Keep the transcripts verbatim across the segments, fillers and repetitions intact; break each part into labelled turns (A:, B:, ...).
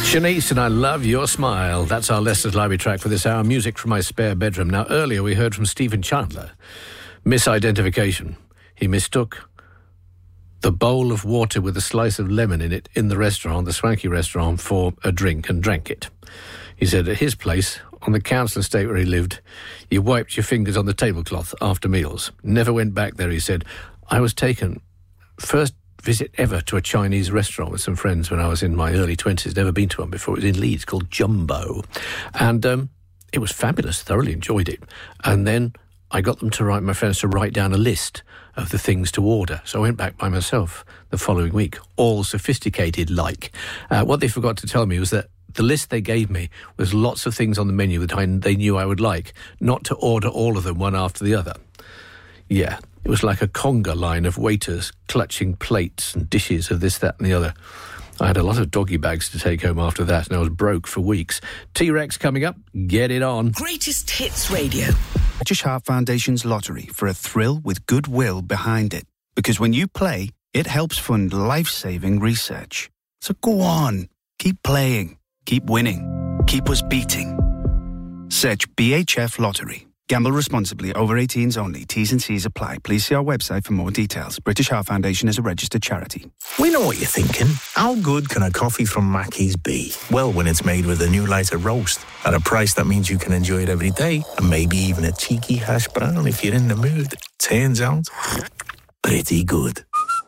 A: Shanice, and I love your smile. That's our Leicester's Library track for this hour. Music from my spare bedroom. Now, earlier we heard from Stephen Chandler. Misidentification. He mistook the bowl of water with a slice of lemon in it in the restaurant, the swanky restaurant, for a drink and drank it. He said at his place, on the council estate where he lived, you wiped your fingers on the tablecloth after meals. Never went back there, he said. I was taken, first visit ever to a Chinese restaurant with some friends when I was in my early twenties. Never been to one before. It was in Leeds, called Jumbo. And um, it was fabulous. Thoroughly enjoyed it. And then I got them to write, my friends, to write down a list of the things to order. So I went back by myself the following week, all sophisticated like. Uh, what they forgot to tell me was that the list they gave me was lots of things on the menu that I, they knew I would like, not to order all of them one after the other. Yeah, it was like a conga line of waiters clutching plates and dishes of this, that and the other. I had a lot of doggy bags to take home after that, and I was broke for weeks. T-Rex coming up. Get it on.
B: Greatest Hits Radio.
C: British Heart Foundation's lottery for a thrill with goodwill behind it. Because when you play, it helps fund life-saving research. So go on. Keep playing. Keep winning. Keep us beating. Search B H F Lottery. Gamble responsibly. Over eighteens only. T's and C's apply. Please see our website for more details. British Heart Foundation is a registered charity.
D: We know what you're thinking. How good can a coffee from Mackey's be? Well, when it's made with a new lighter roast at a price that means you can enjoy it every day, and maybe even a cheeky hash brown if you're in the mood. Turns out, pretty good.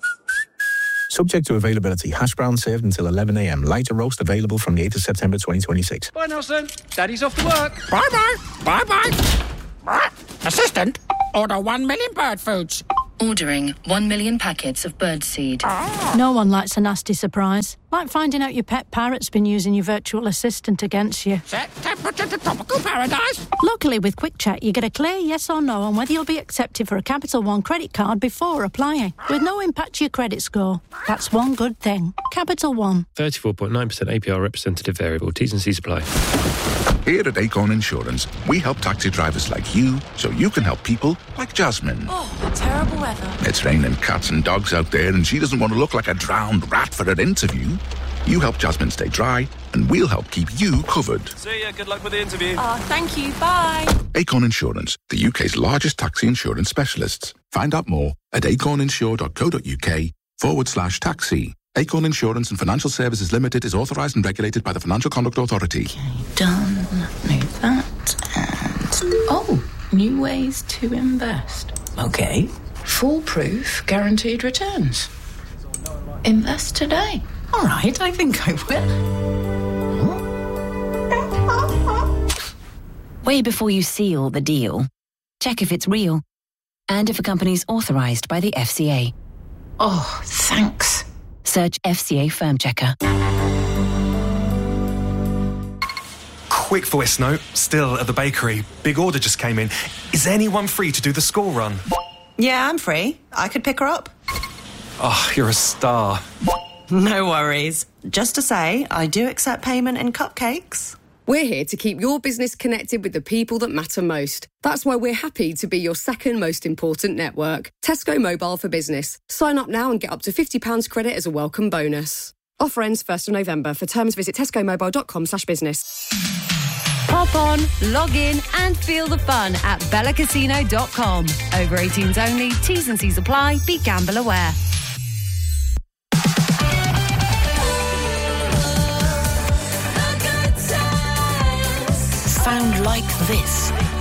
D: Subject to availability. Hash brown served until eleven a.m. Lighter roast available from the eighth of September twenty twenty-six.
E: Bye, Nelson. Daddy's off to work.
F: Bye-bye. Bye-bye. Assistant, order one million bird foods.
G: Ordering one million packets of bird seed.
F: Oh.
H: No one likes a nasty surprise. Like finding out your pet parrot's been using your virtual assistant against you.
F: Set temperature to tropical paradise.
H: Luckily, with Quick Check, you get a clear yes or no on whether you'll be accepted for a Capital One credit card before applying, with no impact to your credit score. That's one good thing. Capital One.
I: thirty-four point nine percent A P R representative variable. T's and C's apply.
J: Here at Acorn Insurance, we help taxi drivers like you so you can help people like Jasmine.
K: Oh, terrible weather.
J: It's raining cats and dogs out there and she doesn't want to look like a drowned rat for her interview. You help Jasmine stay dry and we'll help keep you covered.
E: See ya. Good luck with the interview.
K: Oh, thank you. Bye.
J: Acorn Insurance, the U K's largest taxi insurance specialists. Find out more at acorninsure.co.uk forward slash taxi. Acorn Insurance and Financial Services Limited is authorised and regulated by the Financial Conduct Authority.
L: Okay, done. Move that. And... oh, new ways to invest. Okay. Foolproof guaranteed returns. Invest today. All right, I think I will.
M: Way before you seal the deal, check if it's real and if a company's authorised by the F C A.
L: Oh, thanks.
M: Search F C A Firm Checker.
N: Quick voice note, still at the bakery. Big order just came in. Is anyone free to do the school run?
O: Yeah, I'm free. I could pick her up.
N: Oh, you're a star.
O: No worries. Just to say, I do accept payment in cupcakes.
P: We're here to keep your business connected with the people that matter most. That's why we're happy to be your second most important network. Tesco Mobile for Business. Sign up now and get up to fifty pounds credit as a welcome bonus. Offer ends first of November. For terms, visit tescomobile.com slash business.
Q: Pop on, log in and feel the fun at bella casino dot com. Over eighteens only, T's and C's apply, be gamble aware.
B: Sound like this.